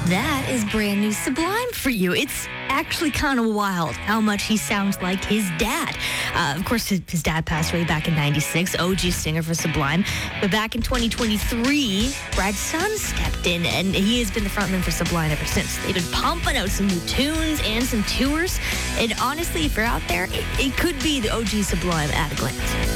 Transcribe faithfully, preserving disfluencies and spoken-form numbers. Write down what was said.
That is brand new Sublime for you. It's actually kind of wild how much he sounds like his dad. Uh, of course, his, his dad passed away back in ninety-six, O G singer for Sublime. But back in twenty twenty-three, Brad's son stepped in, and he has been the frontman for Sublime ever since. They've been pumping out some new tunes and some tours. And honestly, if you're out there, it, it could be the O G Sublime at a glance.